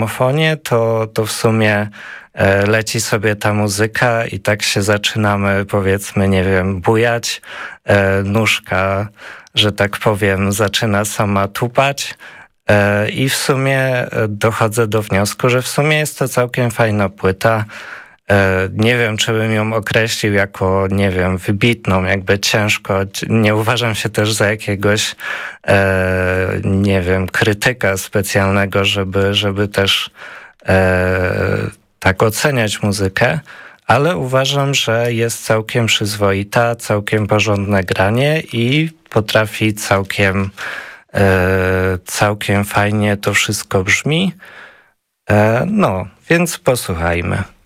gramofonie, to w sumie leci sobie ta muzyka i tak się zaczynamy, powiedzmy, nie wiem, bujać. Nóżka, że tak powiem, zaczyna sama tupać. I w sumie dochodzę do wniosku, że w sumie jest to całkiem fajna płyta. Nie wiem, czy bym ją określił jako, nie wiem, wybitną, jakby ciężko. Nie uważam się też za jakiegoś, nie wiem, krytyka specjalnego, żeby też tak oceniać muzykę, ale uważam, że jest całkiem przyzwoita, całkiem porządne granie i potrafi całkiem fajnie to wszystko brzmi. No, więc posłuchajmy.